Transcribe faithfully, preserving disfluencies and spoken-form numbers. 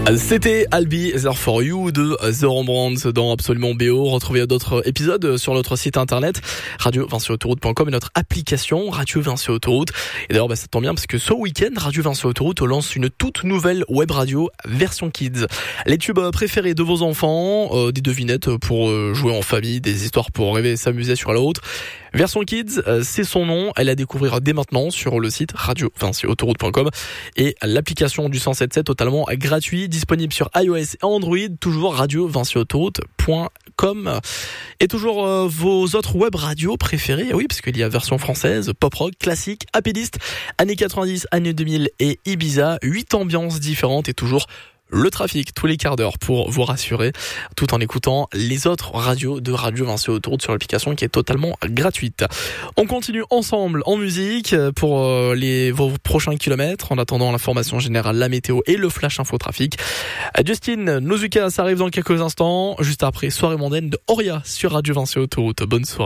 C'était I'll Be There For You de The Rembrandts dans Absolument B O. Retrouvez d'autres épisodes sur notre site internet radio vinci autoroute point com et notre application Radio Vinci Autoroute. Et d'ailleurs, bah, ça tombe bien parce que ce week-end, Radio Vinci Autoroute lance une toute nouvelle web radio version kids. Les tubes préférés de vos enfants, euh, des devinettes pour euh, jouer en famille, des histoires pour rêver et s'amuser sur la route. Version Kids, euh, c'est son nom. Elle à découvrir dès maintenant sur le site radio vinci autoroute point com et l'application du cent soixante-dix-sept totalement gratuit, disponible sur iOS et Android. Toujours radio vinci autoroute point com. Et toujours euh, vos autres web radios préférées. Oui, parce qu'il y a version française, pop rock, classique, apédiste, années quatre-vingt-dix, années deux mille et Ibiza. Huit ambiances différentes et toujours le trafic tous les quarts d'heure pour vous rassurer, tout en écoutant les autres radios de Radio Vinci Autoroute sur l'application qui est totalement gratuite. On continue ensemble en musique pour les vos prochains kilomètres. En attendant l'information générale, la météo et le flash info trafic. Justin Nozuka, ça arrive dans quelques instants. Juste après, soirée mondaine de Oria sur Radio Vinci Autoroute. Bonne soirée.